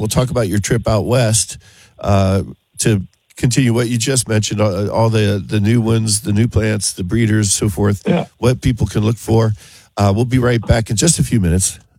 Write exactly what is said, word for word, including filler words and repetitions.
we'll talk about your trip out west uh, to continue what you just mentioned, all, all the, the new ones, the new plants, the breeders, so forth, Yeah. what people can look for. Uh, we'll be right back in just a few minutes.